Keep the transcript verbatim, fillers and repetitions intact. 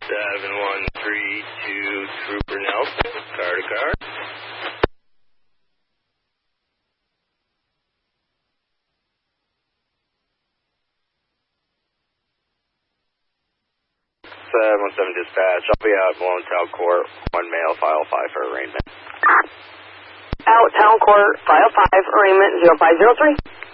seven one three two, Trooper Nelson, car to car. seven one seven dispatch, I'll be out Malone Town Court, one male, file five for arraignment. Out Town Court, file five, arraignment zero five zero three.